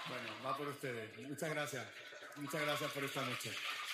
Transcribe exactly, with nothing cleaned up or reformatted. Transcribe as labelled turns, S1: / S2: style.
S1: Bueno, va por ustedes. Muchas gracias. Muchas gracias por esta noche.